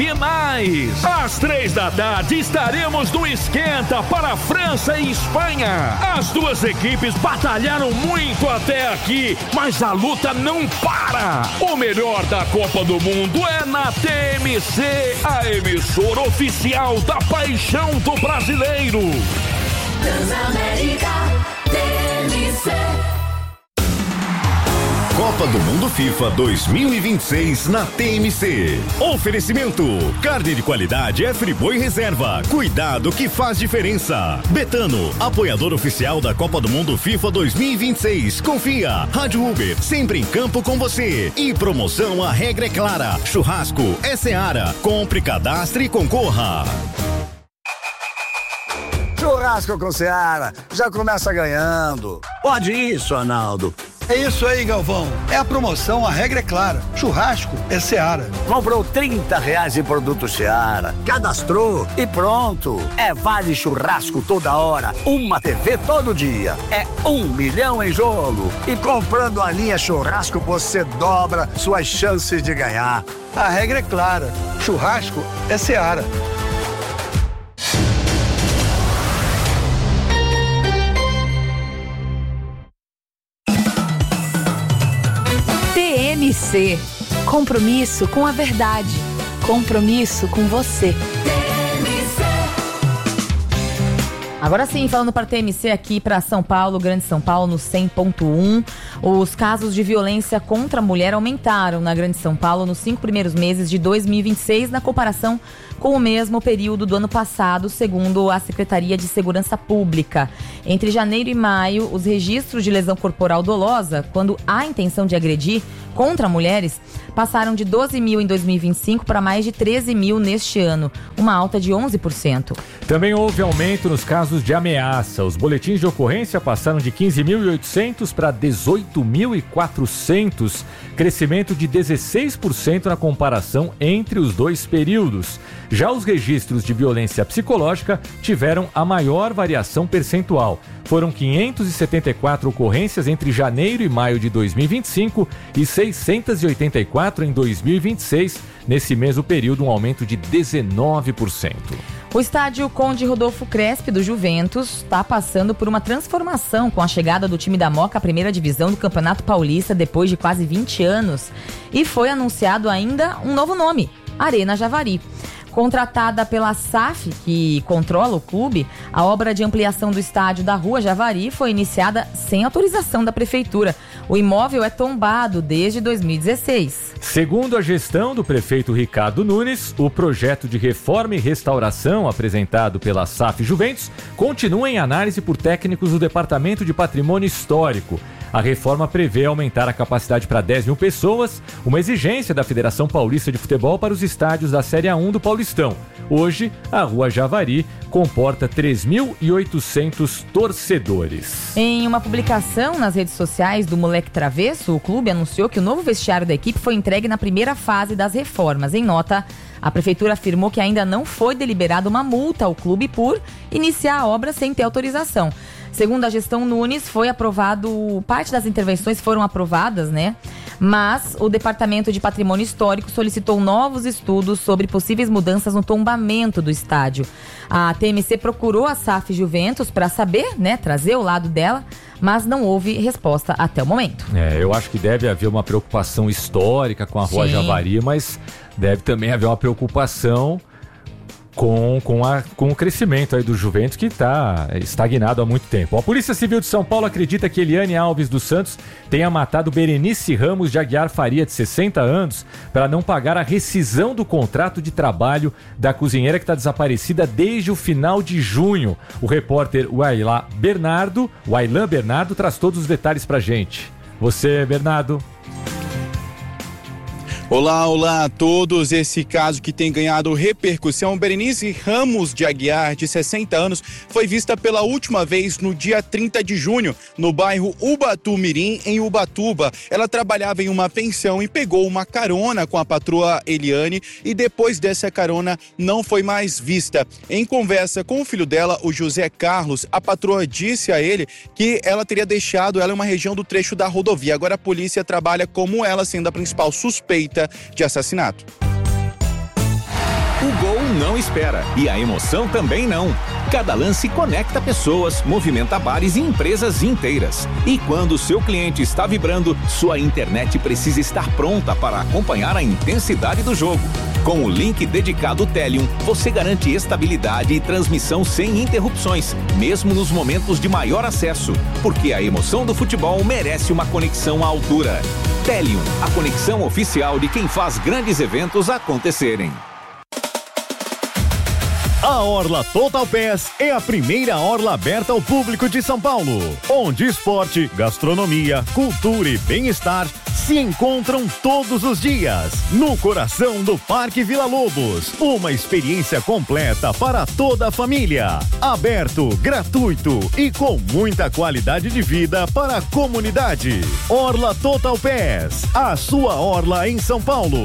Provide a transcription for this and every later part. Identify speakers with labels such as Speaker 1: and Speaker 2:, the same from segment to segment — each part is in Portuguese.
Speaker 1: finais. Às 3 da tarde estaremos no Esquenta para França e Espanha. As duas equipes batalharam muito até aqui, mas a luta não para. O melhor da Copa do Mundo é na TMC, a emissora oficial da paixão do brasileiro.
Speaker 2: Transamérica TMC.
Speaker 3: Copa do Mundo FIFA 2026 na TMC. Oferecimento: carne de qualidade é Friboi Reserva. Cuidado que faz diferença. Betano, apoiador oficial da Copa do Mundo FIFA 2026. Confia. Rádio Uber, sempre em campo com você. E promoção, a regra é clara. Churrasco é Seara. Compre, cadastre e concorra.
Speaker 4: Churrasco com Seara, já começa ganhando.
Speaker 5: Pode isso, Arnaldo.
Speaker 6: É isso aí, Galvão. É a promoção, a regra é clara. Churrasco é Seara.
Speaker 5: Comprou R$30 em produto Seara, cadastrou e pronto. É vale churrasco toda hora, uma TV todo dia. É 1 milhão em jogo. E comprando a linha churrasco, você dobra suas chances de ganhar.
Speaker 6: A regra é clara. Churrasco é Seara.
Speaker 7: TMC. Compromisso com a verdade. Compromisso com você.
Speaker 8: Agora sim, falando para TMC aqui para São Paulo, Grande São Paulo, no 100.1. Os casos de violência contra a mulher aumentaram na Grande São Paulo nos 5 primeiros meses de 2026, na comparação com o mesmo período do ano passado, segundo a Secretaria de Segurança Pública. Entre janeiro e maio, os registros de lesão corporal dolosa, quando há intenção de agredir contra mulheres, passaram de 12 mil em 2025 para mais de 13 mil neste ano, uma alta de 11%.
Speaker 9: Também houve aumento nos casos de ameaça. Os boletins de ocorrência passaram de 15.800 para 18.400, crescimento de 16% na comparação entre os dois períodos. Já os registros de violência psicológica tiveram a maior variação percentual. Foram 574 ocorrências entre janeiro e maio de 2025 e 684 em 2026. Nesse mesmo período, um aumento de 19%.
Speaker 8: O estádio Conde Rodolfo Crespi do Juventus está passando por uma transformação com a chegada do time da Moca à primeira divisão do Campeonato Paulista depois de quase 20 anos. E foi anunciado ainda um novo nome, Arena Javari. Contratada pela SAF, que controla o clube, a obra de ampliação do estádio da Rua Javari foi iniciada sem autorização da prefeitura. O imóvel é tombado desde 2016.
Speaker 9: Segundo a gestão do prefeito Ricardo Nunes, o projeto de reforma e restauração apresentado pela SAF Juventus continua em análise por técnicos do Departamento de Patrimônio Histórico. A reforma prevê aumentar a capacidade para 10 mil pessoas, uma exigência da Federação Paulista de Futebol para os estádios da Série A1 do Paulistão. Hoje, a Rua Javari comporta 3.800 torcedores.
Speaker 8: Em uma publicação nas redes sociais do Moleque Travesso, o clube anunciou que o novo vestiário da equipe foi entregue na primeira fase das reformas. Em nota, a prefeitura afirmou que ainda não foi deliberada uma multa ao clube por iniciar a obra sem ter autorização. Segundo a gestão Nunes, foi aprovado, parte das intervenções foram aprovadas, né? Mas o Departamento de Patrimônio Histórico solicitou novos estudos sobre possíveis mudanças no tombamento do estádio. A TMC procurou a SAF Juventus para saber, né, trazer o lado dela, mas não houve resposta até o momento.
Speaker 9: Eu acho que deve haver uma preocupação histórica com a Rua Javari, mas deve também haver uma preocupação com o crescimento aí do Juventus, que está estagnado há muito tempo. A Polícia Civil de São Paulo acredita que Eliane Alves dos Santos tenha matado Berenice Ramos de Aguiar Faria, de 60 anos, para não pagar a rescisão do contrato de trabalho da cozinheira que está desaparecida desde o final de junho. O repórter Wailan Bernardo traz todos os detalhes pra gente. Você, Bernardo.
Speaker 10: Olá a todos. Esse caso que tem ganhado repercussão, Berenice Ramos de Aguiar, de 60 anos, foi vista pela última vez no dia 30 de junho, no bairro Ubatumirim, em Ubatuba. Ela trabalhava em uma pensão e pegou uma carona com a patroa Eliane e depois dessa carona não foi mais vista. Em conversa com o filho dela, o José Carlos, a patroa disse a ele que ela teria deixado ela em uma região do trecho da rodovia. Agora a polícia trabalha como ela sendo a principal suspeita de assassinato.
Speaker 11: O gol não espera e a emoção também não. Cada lance conecta pessoas, movimenta bares e empresas inteiras. E quando o seu cliente está vibrando, sua internet precisa estar pronta para acompanhar a intensidade do jogo. Com o link dedicado Telium, você garante estabilidade e transmissão sem interrupções, mesmo nos momentos de maior acesso, porque a emoção do futebol merece uma conexão à altura. Telium, a conexão oficial de quem faz grandes eventos acontecerem.
Speaker 3: A Orla Total Pass é a primeira orla aberta ao público de São Paulo, onde esporte, gastronomia, cultura e bem-estar se encontram todos os dias, no coração do Parque Vila Lobos. Uma experiência completa para toda a família. Aberto, gratuito e com muita qualidade de vida para a comunidade. Orla Total Pass, a sua orla em São Paulo.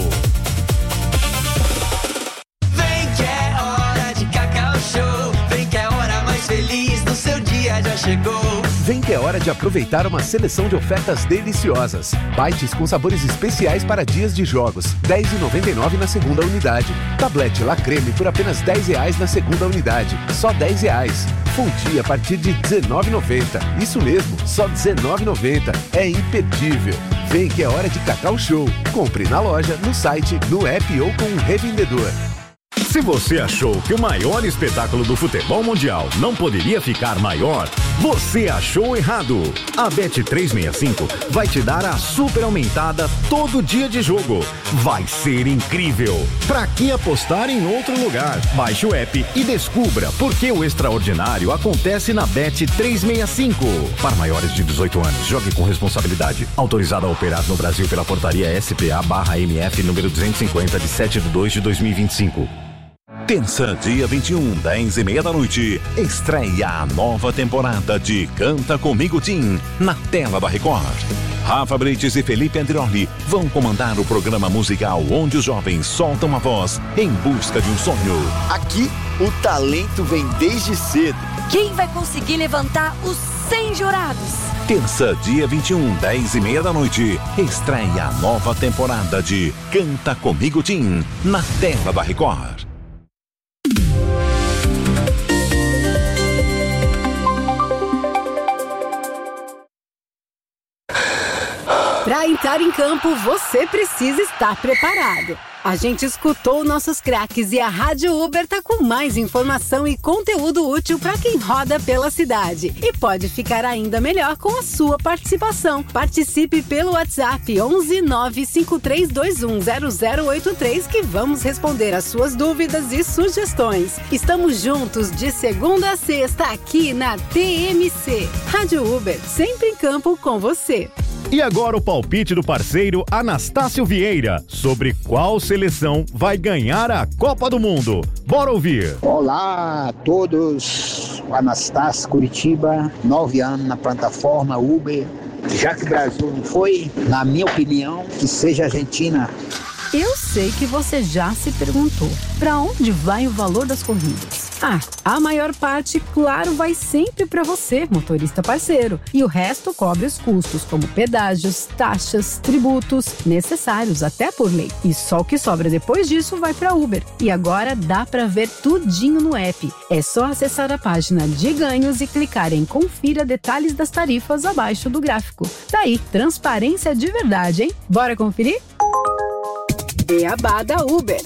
Speaker 12: Feliz do seu dia já chegou.
Speaker 13: Vem que é hora de aproveitar uma seleção de ofertas deliciosas. Bites com sabores especiais para dias de jogos, R$10,99 na segunda unidade. Tablete La Creme por apenas R$10 na segunda unidade, só R$10. Fundi a partir de R$19,90. Isso mesmo, só R$19,90. É imperdível. Vem que é hora de Cacau Show. Compre na loja, no site, no app ou com um revendedor.
Speaker 3: Se você achou que o maior espetáculo do futebol mundial não poderia ficar maior, você achou errado. A Bet365 vai te dar a super aumentada todo dia de jogo. Vai ser incrível. Pra que apostar em outro lugar? Baixe o app e descubra por que o extraordinário acontece na Bet365. Para maiores de 18 anos, jogue com responsabilidade. Autorizado a operar no Brasil pela portaria SPA/MF número 250 de 7/2/2025.
Speaker 14: Terça, dia 21, 10h30 da noite, estreia a nova temporada de Canta Comigo Tim, na tela da Record. Rafa Brites e Felipe Andrioli vão comandar o programa musical onde os jovens soltam a voz em busca de um sonho.
Speaker 15: Aqui, o talento vem desde cedo.
Speaker 16: Quem vai conseguir levantar os 100 jurados?
Speaker 14: Terça, dia 21, 10h30 da noite, estreia a nova temporada de Canta Comigo Tim, na tela da Record.
Speaker 17: Para entrar em campo, você precisa estar preparado. A gente escutou nossos craques e a Rádio Uber tá com mais informação e conteúdo útil para quem roda pela cidade. E pode ficar ainda melhor com a sua participação. Participe pelo WhatsApp 11 95321 0083 que vamos responder as suas dúvidas e sugestões. Estamos juntos de segunda a sexta aqui na TMC. Rádio Uber, sempre em campo com você.
Speaker 3: E agora o palpite do parceiro Anastácio Vieira sobre qual seleção vai ganhar a Copa do Mundo. Bora ouvir.
Speaker 18: Olá a todos, o Anastácio Curitiba, 9 anos na plataforma Uber. Já que o Brasil não foi, na minha opinião, que seja a Argentina.
Speaker 17: Eu sei que você já se perguntou, para onde vai o valor das corridas? A maior parte, claro, vai sempre para você, motorista parceiro. E o resto cobre os custos, como pedágios, taxas, tributos, necessários até por lei. E só o que sobra depois disso vai para Uber. E agora dá para ver tudinho no app. É só acessar a página de ganhos e clicar em Confira detalhes das tarifas abaixo do gráfico. Daí, transparência de verdade, hein? Bora conferir? Beabá da Uber.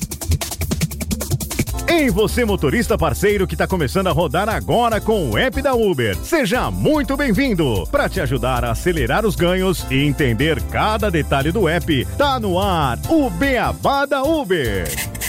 Speaker 3: Ei, você motorista parceiro que está começando a rodar agora com o app da Uber. Seja muito bem-vindo! Para te ajudar a acelerar os ganhos e entender cada detalhe do app, tá no ar o Beabá da Uber.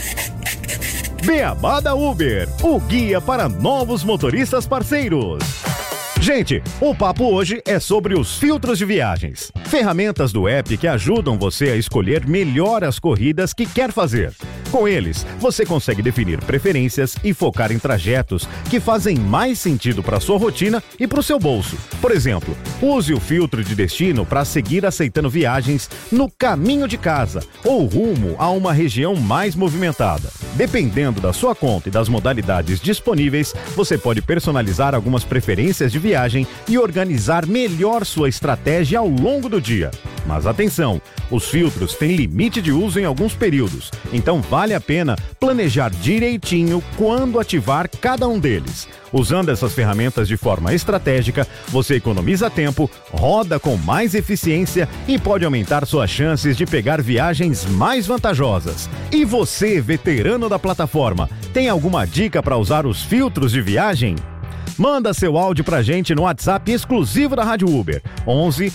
Speaker 3: Beabá da Uber, o guia para novos motoristas parceiros. Gente, o papo hoje é sobre os filtros de viagens. Ferramentas do app que ajudam você a escolher melhor as corridas que quer fazer. Com eles, você consegue definir preferências e focar em trajetos que fazem mais sentido para sua rotina e para o seu bolso. Por exemplo, use o filtro de destino para seguir aceitando viagens no caminho de casa ou rumo a uma região mais movimentada. Dependendo da sua conta e das modalidades disponíveis, você pode personalizar algumas preferências de viagem e organizar melhor sua estratégia ao longo do dia. Mas atenção, os filtros têm limite de uso em alguns períodos, então vale a pena planejar direitinho quando ativar cada um deles. Usando essas ferramentas de forma estratégica, você economiza tempo, roda com mais eficiência e pode aumentar suas chances de pegar viagens mais vantajosas. E você, veterano da plataforma, tem alguma dica para usar os filtros de viagem? Manda seu áudio pra gente no WhatsApp exclusivo da Rádio Uber, 11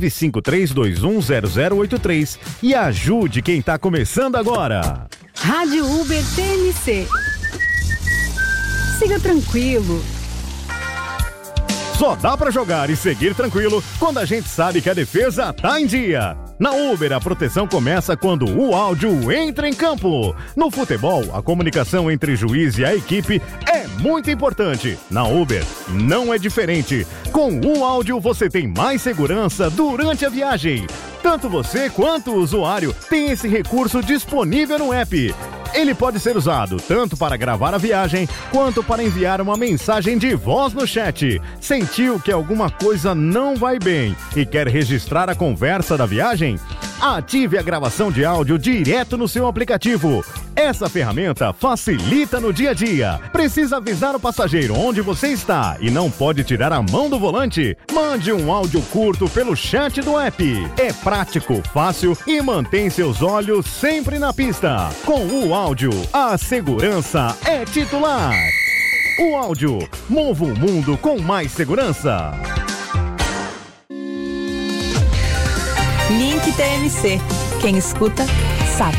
Speaker 3: 953210083, e ajude quem tá começando agora.
Speaker 17: Rádio Uber TNC. Siga tranquilo.
Speaker 3: Só dá pra jogar e seguir tranquilo quando a gente sabe que a defesa tá em dia. Na Uber, a proteção começa quando o áudio entra em campo. No futebol, a comunicação entre juiz e a equipe é muito importante. Na Uber, não é diferente. Com o áudio, você tem mais segurança durante a viagem. Tanto você quanto o usuário tem esse recurso disponível no app. Ele pode ser usado tanto para gravar a viagem, quanto para enviar uma mensagem de voz no chat. Sentiu que alguma coisa não vai bem e quer registrar a conversa da viagem? Ative a gravação de áudio direto no seu aplicativo. Essa ferramenta facilita no dia a dia. Precisa avisar o passageiro onde você está e não pode tirar a mão do volante? Mande um áudio curto pelo chat do app. É prático, fácil e mantém seus olhos sempre na pista. Com o áudio, a segurança é titular. O áudio, mova o mundo com mais segurança.
Speaker 7: Link TNC. Quem escuta, sabe.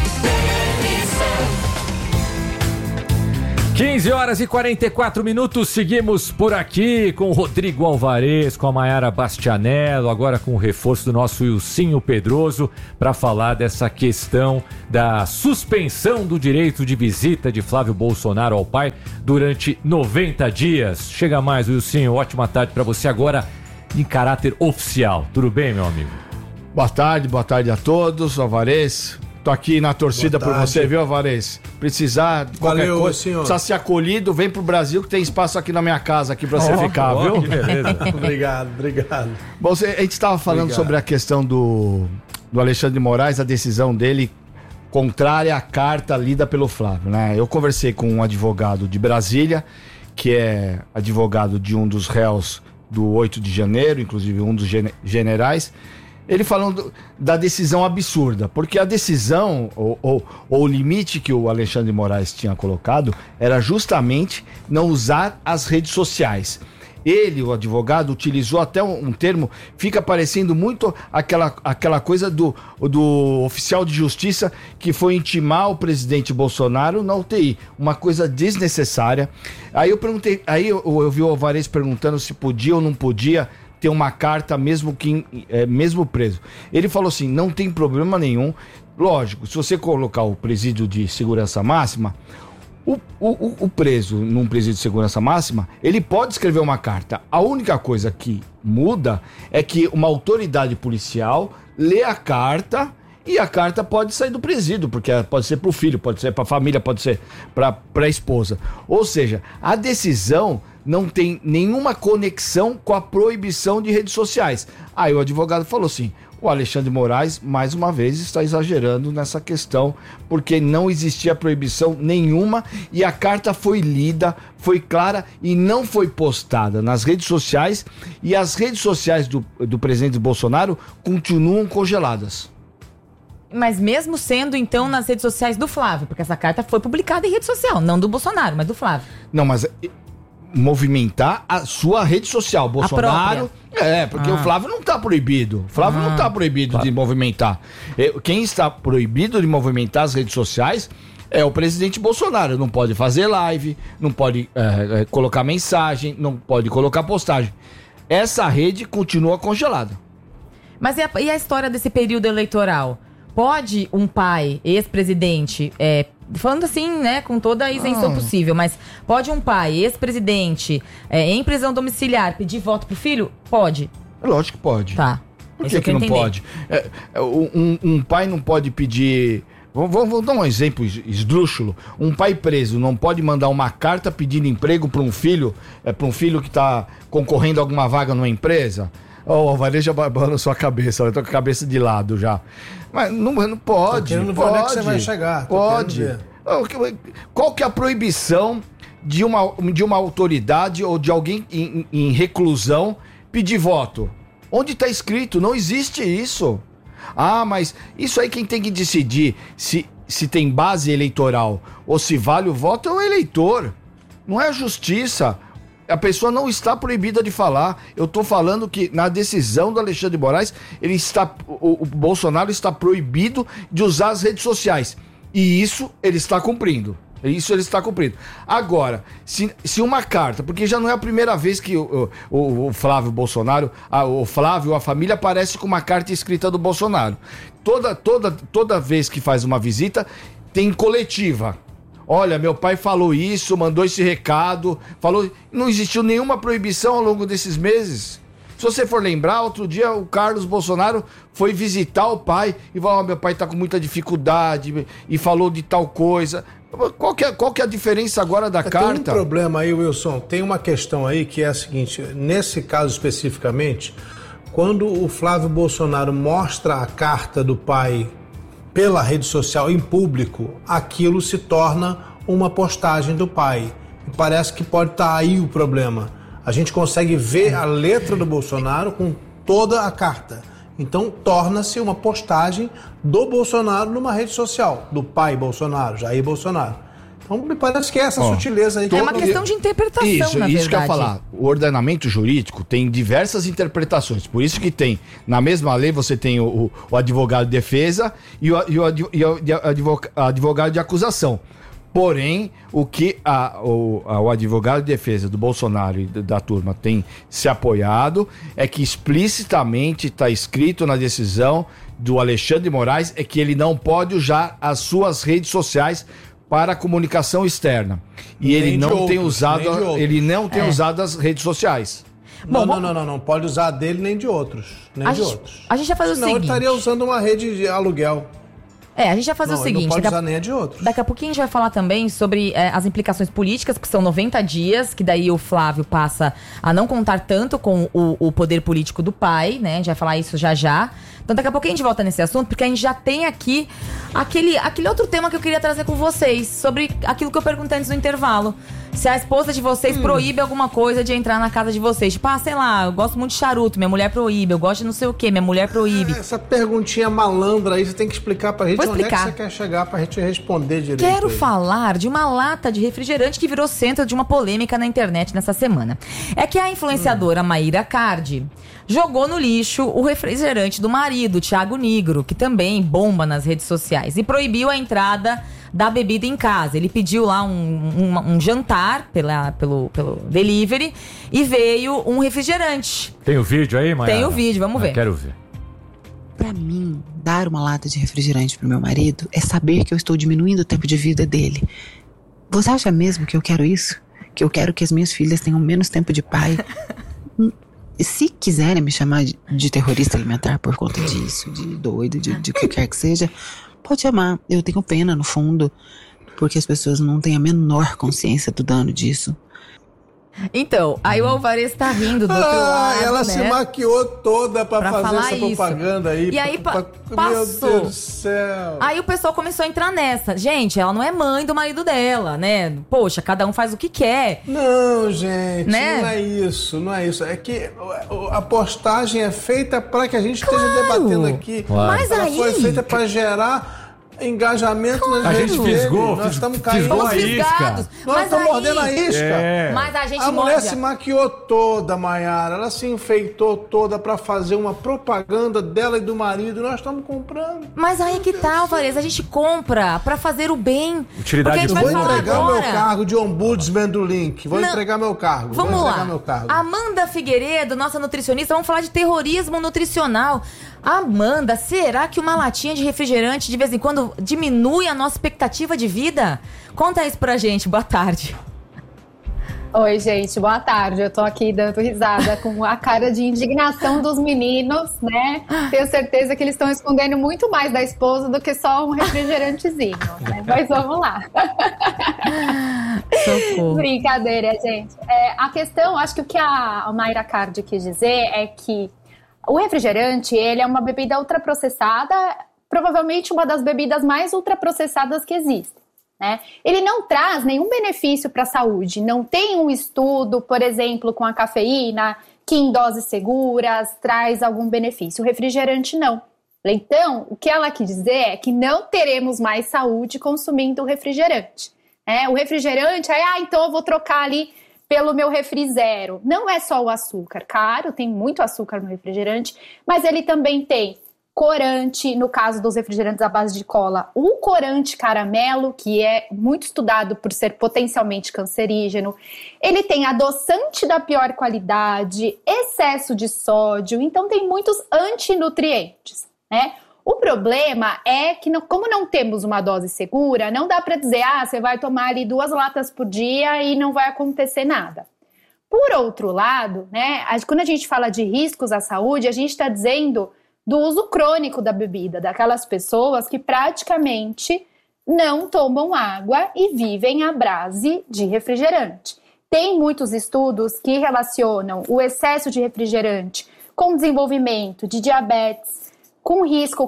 Speaker 9: 15 horas e 44 minutos, seguimos por aqui com o Rodrigo Alvarez, com a Mayara Bastianello, agora com o reforço do nosso Ilcinho Pedroso, para falar dessa questão da suspensão do direito de visita de Flávio Bolsonaro ao pai durante 90 dias. Chega mais, Ilcinho, ótima tarde para você agora em caráter oficial. Tudo bem, meu amigo?
Speaker 19: Boa tarde a todos, Alvarez. Tô aqui na torcida por você, viu, Alvarez? Precisar de qualquer coisa, senhor. Precisa ser acolhido, vem pro Brasil que tem espaço aqui na minha casa aqui pra você ficar, viu?
Speaker 20: Que beleza. Obrigado.
Speaker 19: Bom, a gente estava falando sobre a questão do Alexandre de Moraes, a decisão dele contrária à carta lida pelo Flávio, né? Eu conversei com um advogado de Brasília, que é advogado de um dos réus do 8 de janeiro, inclusive um dos generais. Ele falando da decisão absurda, porque a decisão, ou o limite que o Alexandre de Moraes tinha colocado, era justamente não usar as redes sociais. Ele, o advogado, utilizou até um termo, fica parecendo muito aquela coisa do oficial de justiça que foi intimar o presidente Bolsonaro na UTI, uma coisa desnecessária. Aí eu perguntei, eu vi o Alvarez perguntando se podia ou não podia ter uma carta mesmo preso. Ele falou assim, não tem problema nenhum. Lógico, se você colocar o presídio de segurança máxima, o preso num presídio de segurança máxima, ele pode escrever uma carta. A única coisa que muda é que uma autoridade policial lê a carta e a carta pode sair do presídio, porque pode ser pro filho, pode ser pra família, pode ser pra esposa. Ou seja, a decisão não tem nenhuma conexão com a proibição de redes sociais. Aí o advogado falou assim, o Alexandre de Moraes, mais uma vez, está exagerando nessa questão, porque não existia proibição nenhuma e a carta foi lida, foi clara e não foi postada nas redes sociais, e as redes sociais do presidente Bolsonaro continuam congeladas.
Speaker 8: Mas mesmo sendo, então, nas redes sociais do Flávio, porque essa carta foi publicada em rede social, não do Bolsonaro, mas do Flávio.
Speaker 19: Não, mas movimentar a sua rede social, Bolsonaro. Porque o Flávio não está proibido. O Flávio não está proibido de movimentar. Quem está proibido de movimentar as redes sociais é o presidente Bolsonaro. Não pode fazer live, não pode colocar mensagem, não pode colocar postagem. Essa rede continua congelada.
Speaker 8: Mas e a história desse período eleitoral? Pode um pai, ex-presidente, falando assim, né, com toda a isenção possível, mas pode um pai, ex-presidente, em prisão domiciliar, pedir voto pro filho? Pode.
Speaker 19: Lógico que pode.
Speaker 8: Tá.
Speaker 19: Por que não pode? Um pai não pode pedir... Vamos dar um exemplo esdrúxulo. Um pai preso não pode mandar uma carta pedindo emprego para um filho que está concorrendo a alguma vaga numa empresa? Ó, o Alvarez já babando sua cabeça, eu tô com a cabeça de lado já. Mas não pode.
Speaker 20: Tô querendo ver onde é que você vai chegar.
Speaker 19: Pode. Qual que é a proibição de uma autoridade ou de alguém em reclusão pedir voto? Onde está escrito? Não existe isso. Ah, mas isso aí quem tem que decidir se tem base eleitoral ou se vale o voto é o eleitor. Não é a justiça. A pessoa não está proibida de falar. Eu estou falando que na decisão do Alexandre de Moraes, o Bolsonaro está proibido de usar as redes sociais. E isso ele está cumprindo. Agora, se uma carta, porque já não é a primeira vez que o Flávio Bolsonaro, a família aparece com uma carta escrita do Bolsonaro. Toda vez que faz uma visita, tem coletiva. Olha, meu pai falou isso, mandou esse recado, falou. Não existiu nenhuma proibição ao longo desses meses. Se você for lembrar, outro dia o Carlos Bolsonaro foi visitar o pai e falou: meu pai tá com muita dificuldade e falou de tal coisa. Qual que é a diferença agora da carta?
Speaker 20: Tem um problema aí, Wilson. Tem uma questão aí que é a seguinte: nesse caso especificamente, quando o Flávio Bolsonaro mostra a carta do pai pela rede social em público, aquilo se torna uma postagem do pai. E parece que pode estar aí o problema. A gente consegue ver a letra do Bolsonaro com toda a carta. Então, torna-se uma postagem do Bolsonaro numa rede social, do pai Bolsonaro, Jair Bolsonaro. Então, me parece que é essa sutileza aí.
Speaker 8: É uma questão de interpretação, na verdade.
Speaker 19: Isso que eu ia falar. O ordenamento jurídico tem diversas interpretações. Por isso que tem, na mesma lei, você tem o advogado de defesa e o advogado de acusação. Porém, o que o advogado de defesa do Bolsonaro e da turma tem se apoiado é que explicitamente está escrito na decisão do Alexandre de Moraes é que ele não pode usar as suas redes sociais para comunicação externa. E ele não tem usado as redes sociais.
Speaker 20: Não pode usar a dele nem de outros.
Speaker 8: A gente vai fazer o seguinte.
Speaker 20: Ele estaria usando uma rede de aluguel.
Speaker 8: A gente vai fazer o seguinte.
Speaker 20: Não pode usar nem a de outros.
Speaker 8: Daqui a pouquinho a gente vai falar também sobre as implicações políticas, que são 90 dias, que daí o Flávio passa a não contar tanto com o poder político do pai, né? A gente vai falar isso já. Então daqui a pouquinho a gente volta nesse assunto, porque a gente já tem aqui aquele outro tema que eu queria trazer com vocês, sobre aquilo que eu perguntei antes do intervalo. Se a esposa de vocês proíbe alguma coisa de entrar na casa de vocês. Tipo, sei lá, eu gosto muito de charuto, minha mulher proíbe. Eu gosto de não sei o quê, minha mulher proíbe.
Speaker 20: Essa perguntinha malandra aí, você tem que explicar pra gente onde é que você quer chegar pra gente responder direito.
Speaker 8: Quero falar de uma lata de refrigerante que virou centro de uma polêmica na internet nessa semana. É que a influenciadora Mayra Cardi jogou no lixo o refrigerante do marido, Thiago Nigro, que também bomba nas redes sociais, e proibiu a entrada da bebida em casa. Ele pediu lá um jantar pelo delivery e veio um refrigerante.
Speaker 9: Tem o vídeo aí, Mayara?
Speaker 8: Tem o vídeo, vamos ver.
Speaker 9: Quero ver.
Speaker 21: Pra mim, dar uma lata de refrigerante pro meu marido é saber que eu estou diminuindo o tempo de vida dele. Você acha mesmo que eu quero isso? Que eu quero que as minhas filhas tenham menos tempo de pai? Se quiserem me chamar de terrorista alimentar por conta disso, de doido, de o que quer que seja, pode chamar. Eu tenho pena, no fundo, porque as pessoas não têm a menor consciência do dano disso.
Speaker 8: Então, aí o Alvarez tá rindo do outro lado,
Speaker 20: ela
Speaker 8: né?
Speaker 20: se maquiou toda pra fazer essa propaganda aí.
Speaker 8: E aí
Speaker 20: passou. Meu Deus do céu.
Speaker 8: Aí o pessoal começou a entrar nessa. Gente, ela não é mãe do marido dela, né? Poxa, cada um faz o que quer.
Speaker 20: Não, gente,
Speaker 8: né?
Speaker 20: não é isso. É que a postagem é feita pra que a gente esteja debatendo aqui.
Speaker 8: Claro. Mas
Speaker 20: ela
Speaker 8: aí
Speaker 20: foi feita pra gerar engajamento nas redes dele. Nós estamos caindo
Speaker 9: a isca.
Speaker 20: Nós estamos mordendo a isca.
Speaker 8: Mas a gente
Speaker 20: mulher se maquiou toda, Mayara. Ela se enfeitou toda pra fazer uma propaganda dela e do marido. Nós estamos comprando.
Speaker 8: Mas aí que tá, Alvarez. A gente compra pra fazer o bem.
Speaker 9: Utilidade
Speaker 20: Eu vou entregar meu cargo de ombudsman do Link. Entregar meu cargo.
Speaker 8: Vamos lá. Amanda Figueiredo, nossa nutricionista. Vamos falar de terrorismo nutricional. Amanda, será que uma latinha de refrigerante de vez em quando diminui a nossa expectativa de vida? Conta isso pra gente, boa tarde.
Speaker 22: Oi, gente, boa tarde. Eu tô aqui dando risada com a cara de indignação dos meninos, né? Tenho certeza que eles estão escondendo muito mais da esposa do que só um refrigerantezinho, né? Mas vamos lá.
Speaker 8: Socorro.
Speaker 22: Brincadeira, gente. A questão, acho que o que a Mayra Cardi quis dizer é que O refrigerante, ele é uma bebida ultraprocessada, provavelmente uma das bebidas mais ultraprocessadas que existem, né? Ele não traz nenhum benefício para a saúde, não tem um estudo, por exemplo, com a cafeína, que em doses seguras traz algum benefício. O refrigerante não. Então, o que ela quis dizer é que não teremos mais saúde consumindo refrigerante. O refrigerante, então eu vou trocar ali pelo meu refri zero. Não é só o açúcar, claro, tem muito açúcar no refrigerante, mas ele também tem corante, no caso dos refrigerantes à base de cola, o corante caramelo, que é muito estudado por ser potencialmente cancerígeno. Ele tem adoçante da pior qualidade, excesso de sódio, então tem muitos antinutrientes, né? O problema é que, como não temos uma dose segura, não dá para dizer, você vai tomar ali 2 latas por dia e não vai acontecer nada. Por outro lado, né, quando a gente fala de riscos à saúde, a gente está dizendo do uso crônico da bebida, daquelas pessoas que praticamente não tomam água e vivem à base de refrigerante. Tem muitos estudos que relacionam o excesso de refrigerante com desenvolvimento de diabetes, com risco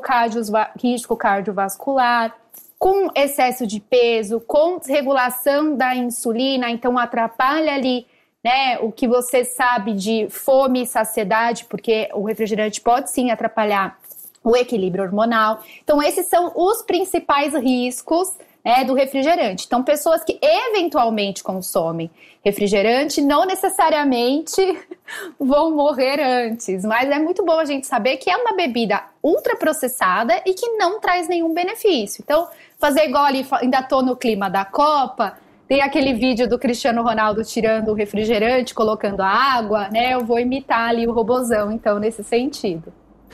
Speaker 22: cardiovascular, com excesso de peso, com desregulação da insulina, então atrapalha ali, né, o que você sabe de fome e saciedade, porque o refrigerante pode sim atrapalhar o equilíbrio hormonal. Então esses são os principais riscos, né, do refrigerante. Então pessoas que eventualmente consomem refrigerante não necessariamente vão morrer antes, mas é muito bom a gente saber que é uma bebida ultraprocessada e que não traz nenhum benefício. Então fazer igual ali, ainda tô no clima da Copa, tem aquele vídeo do Cristiano Ronaldo tirando o refrigerante, colocando a água, né? Eu vou imitar ali o robozão, então, nesse sentido.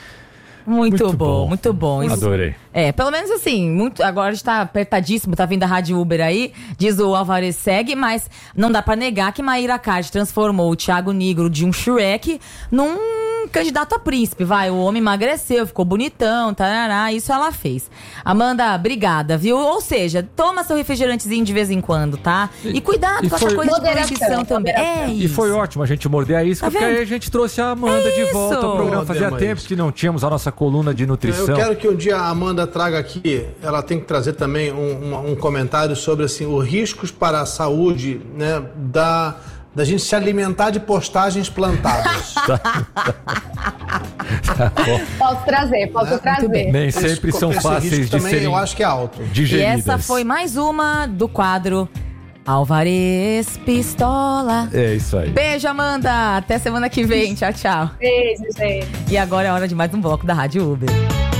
Speaker 8: Muito bom, muito bom. Isso,
Speaker 9: adorei.
Speaker 8: Pelo menos assim, agora a gente tá apertadíssimo, tá vindo a Rádio Uber aí, diz o Alvarez segue, mas não dá pra negar que Maíra Card transformou o Thiago Nigro de um Shrek num candidato a príncipe, vai, o homem emagreceu, ficou bonitão, tarará, isso ela fez. Amanda, obrigada, viu? Ou seja, toma seu refrigerantezinho de vez em quando, tá? E cuidado com essa coisa de proibição também.
Speaker 9: E foi ótimo a gente morder a isca, porque aí a gente trouxe a Amanda de volta ao programa. Fazia tempo que não tínhamos a nossa coluna de nutrição.
Speaker 20: Eu quero que um dia a Amanda traga aqui, ela tem que trazer também um comentário sobre assim, os riscos para a saúde, né, da gente se alimentar de postagens plantadas.
Speaker 22: Posso trazer.
Speaker 9: Nem sempre são fáceis de serem,
Speaker 20: eu acho que é alto.
Speaker 9: Digeridas.
Speaker 8: E essa foi mais uma do quadro Alvarez Pistola.
Speaker 9: É isso aí.
Speaker 8: Beijo, Amanda. Até semana que vem. Tchau, tchau.
Speaker 22: Beijo, gente.
Speaker 8: E agora é hora de mais um bloco da Rádio Uber.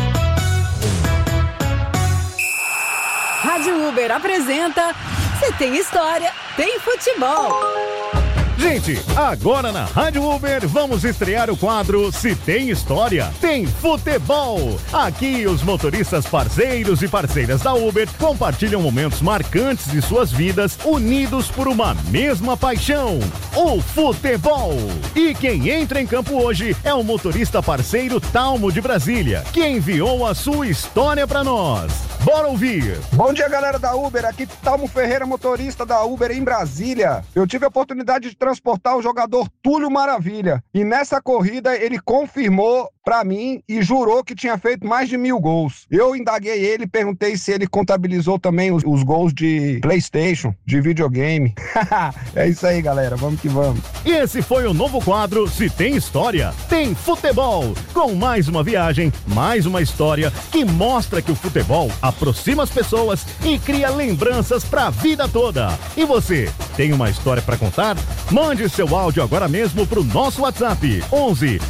Speaker 17: Rádio Uber apresenta Se Tem História, Tem Futebol.
Speaker 3: Gente, agora na Rádio Uber vamos estrear o quadro Se Tem História, Tem Futebol. Aqui os motoristas parceiros e parceiras da Uber compartilham momentos marcantes de suas vidas, unidos por uma mesma paixão, o futebol. E quem entra em campo hoje é o motorista parceiro Talmo de Brasília, que enviou a sua história para nós. Bora ouvir.
Speaker 1: Bom dia, galera da Uber. Aqui Talmo Ferreira, motorista da Uber em Brasília. Eu tive a oportunidade de transportar o jogador Túlio Maravilha. E nessa corrida ele confirmou pra mim e jurou que tinha feito mais de 1000 gols. Eu indaguei ele, perguntei se ele contabilizou também os gols de PlayStation, de videogame. É isso aí, galera. Vamos que vamos.
Speaker 3: E esse foi o novo quadro Se Tem História, Tem Futebol. Com mais uma viagem, mais uma história que mostra que o futebol aproxima as pessoas e cria lembranças pra vida toda. E você, tem uma história pra contar? Mande seu áudio agora mesmo pro nosso WhatsApp 11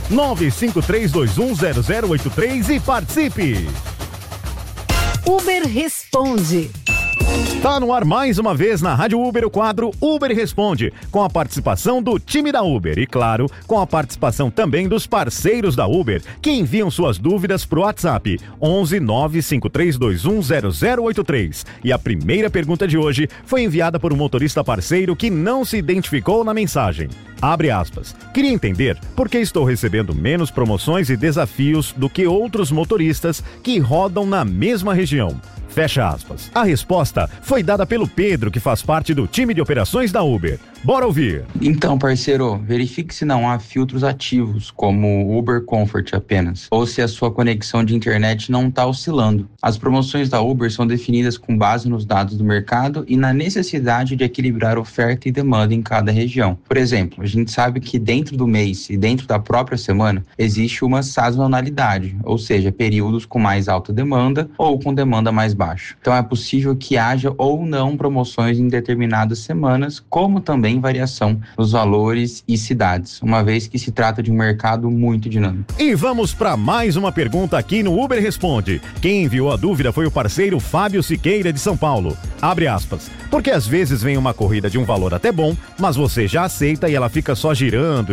Speaker 3: 953210083 e participe.
Speaker 17: Uber Responde.
Speaker 3: Tá no ar mais uma vez na Rádio Uber o quadro Uber Responde, com a participação do time da Uber e, claro, com a participação também dos parceiros da Uber, que enviam suas dúvidas pro WhatsApp 11 953210083. E a primeira pergunta de hoje foi enviada por um motorista parceiro que não se identificou na mensagem. Abre aspas. Queria entender por que estou recebendo menos promoções e desafios do que outros motoristas que rodam na mesma região. Fecha aspas. A resposta foi dada pelo Pedro, que faz parte do time de operações da Uber. Bora ouvir.
Speaker 2: Então, parceiro, verifique se não há filtros ativos, como Uber Comfort apenas, ou se a sua conexão de internet não está oscilando. As promoções da Uber são definidas com base nos dados do mercado e na necessidade de equilibrar oferta e demanda em cada região. Por exemplo, a gente sabe que dentro do mês e dentro da própria semana existe uma sazonalidade, ou seja, períodos com mais alta demanda ou com demanda mais baixa. Então é possível que haja ou não promoções em determinadas semanas, como também variação nos valores e cidades, uma vez que se trata de um mercado muito dinâmico.
Speaker 3: E vamos para mais uma pergunta aqui no Uber Responde. Quem enviou a dúvida foi o parceiro Fábio Siqueira de São Paulo. Abre aspas. Porque às vezes vem uma corrida de um valor até bom, mas você já aceita e ela fica só girando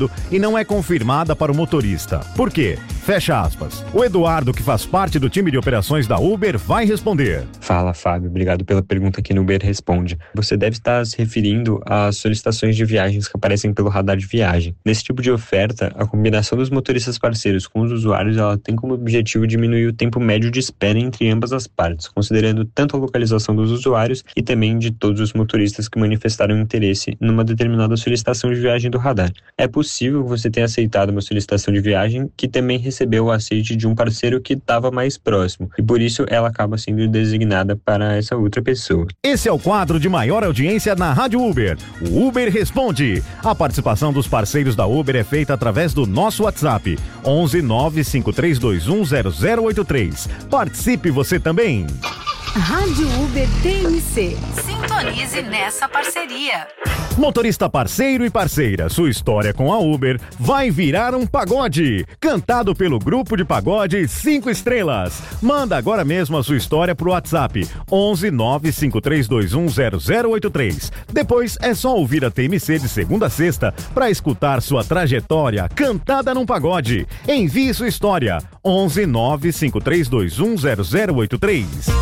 Speaker 3: e não é confirmada para o motorista. Por quê? Fecha aspas. O Eduardo, que faz parte do time de operações da Uber, vai responder.
Speaker 4: Fala, Fábio. Obrigado pela pergunta aqui no Uber Responde. Você deve estar se referindo às solicitações de viagens que aparecem pelo radar de viagem. Nesse tipo de oferta, a combinação dos motoristas parceiros com os usuários, ela tem como objetivo diminuir o tempo médio de espera entre ambas as partes, considerando tanto a localização dos usuários e também de todos os motoristas que manifestaram interesse numa determinada solicitação de viagem do radar. É possível que você tenha aceitado uma solicitação de viagem que também recebeu o aceite de um parceiro que estava mais próximo, e por isso ela acaba sendo designada para essa outra pessoa.
Speaker 3: Esse é o quadro de maior audiência na Rádio Uber, o Uber Responde. A participação dos parceiros da Uber é feita através do nosso WhatsApp, 11 95321 0083. Participe você também.
Speaker 16: Rádio Uber TMC. Sintonize nessa parceria.
Speaker 3: Motorista parceiro e parceira, sua história com a Uber vai virar um pagode. Cantado pelo grupo de pagode 5 estrelas. Manda agora mesmo a sua história pro WhatsApp 11 95321 0083. Depois é só ouvir a TMC de segunda a sexta para escutar sua trajetória cantada num pagode. Envie sua história 11 95321 0083.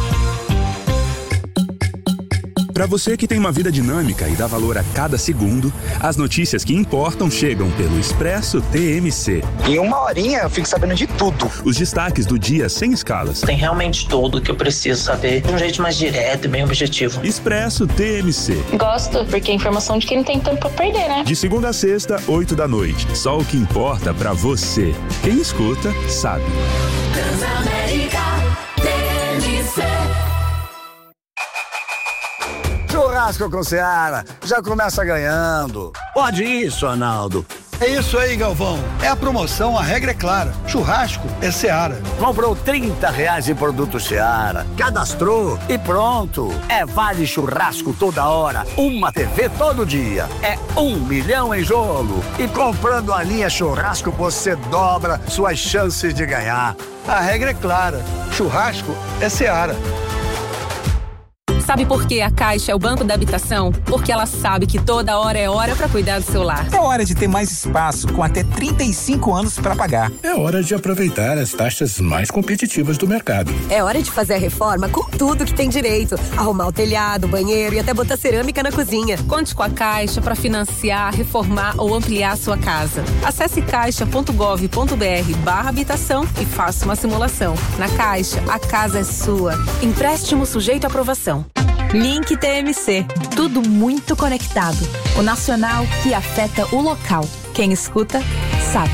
Speaker 23: Para você que tem uma vida dinâmica e dá valor a cada segundo, as notícias que importam chegam pelo Expresso TMC.
Speaker 24: Em uma horinha eu fico sabendo de tudo.
Speaker 23: Os destaques do dia sem escalas.
Speaker 25: Tem realmente tudo que eu preciso saber de um jeito mais direto e bem objetivo.
Speaker 23: Expresso TMC.
Speaker 26: Gosto, porque é informação de quem não tem tempo pra perder, né?
Speaker 23: De segunda a sexta, 8 da noite. Só o que importa pra você. Quem escuta, sabe.
Speaker 12: Transamérica TMC.
Speaker 5: Churrasco com Seara, já começa ganhando. Pode isso, Arnaldo.
Speaker 6: É isso aí, Galvão. É a promoção, a regra é clara. Churrasco é Seara.
Speaker 5: Comprou R$30 em produto Seara, cadastrou e pronto. É vale churrasco toda hora, uma TV todo dia. É 1 milhão em jogo. E comprando a linha churrasco, você dobra suas chances de ganhar.
Speaker 6: A regra é clara. Churrasco é Seara.
Speaker 27: Sabe por que a Caixa é o banco da habitação? Porque ela sabe que toda hora é hora para cuidar do seu lar.
Speaker 28: É hora de ter mais espaço, com até 35 anos para pagar.
Speaker 29: É hora de aproveitar as taxas mais competitivas do mercado.
Speaker 16: É hora de fazer a reforma com tudo que tem direito. Arrumar o telhado, o banheiro e até botar cerâmica na cozinha.
Speaker 27: Conte com a Caixa para financiar, reformar ou ampliar a sua casa. Acesse caixa.gov.br/habitação e faça uma simulação. Na Caixa, a casa é sua. Empréstimo sujeito à aprovação.
Speaker 7: Link TMC. Tudo muito conectado. O nacional que afeta o local. Quem escuta, sabe.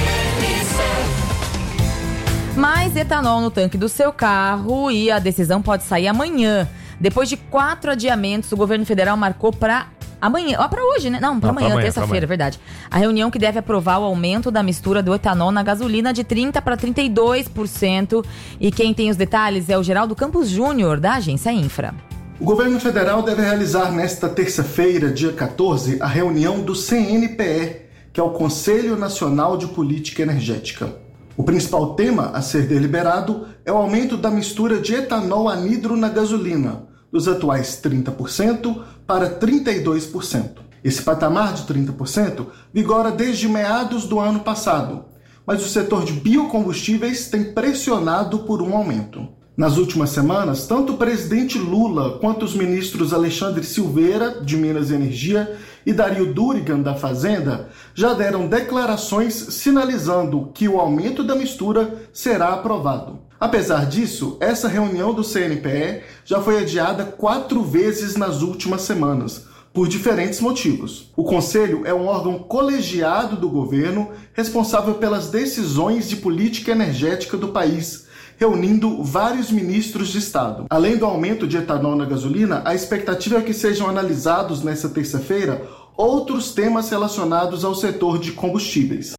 Speaker 8: Mais etanol no tanque do seu carro e a decisão pode sair amanhã. Depois de 4 adiamentos, o governo federal marcou para amanhã, para hoje, né? Não, para amanhã, terça-feira, verdade. A reunião que deve aprovar o aumento da mistura do etanol na gasolina de 30% para 32%. E quem tem os detalhes é o Geraldo Campos Júnior, da Agência Infra.
Speaker 30: O governo federal deve realizar nesta terça-feira, dia 14, a reunião do CNPE, que é o Conselho Nacional de Política Energética. O principal tema a ser deliberado é o aumento da mistura de etanol anidro na gasolina, dos atuais 30% para 32%. Esse patamar de 30% vigora desde meados do ano passado, mas o setor de biocombustíveis tem pressionado por um aumento. Nas últimas semanas, tanto o presidente Lula quanto os ministros Alexandre Silveira, de Minas e Energia, e Dario Durigan, da Fazenda, já deram declarações sinalizando que o aumento da mistura será aprovado. Apesar disso, essa reunião do CNPE já foi adiada 4 vezes nas últimas semanas, por diferentes motivos. O Conselho é um órgão colegiado do governo responsável pelas decisões de política energética do país, reunindo vários ministros de Estado. Além do aumento de etanol na gasolina, a expectativa é que sejam analisados nesta terça-feira outros temas relacionados ao setor de combustíveis.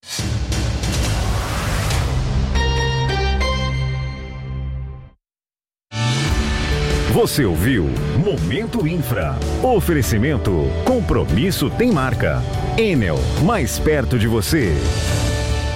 Speaker 3: Você ouviu Momento Infra. Oferecimento. Compromisso tem marca. Enel, mais perto de você.